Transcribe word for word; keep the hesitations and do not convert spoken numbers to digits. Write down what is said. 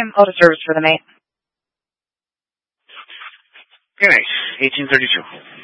I'm out of service for the night. Okay, nice. eighteen thirty-two.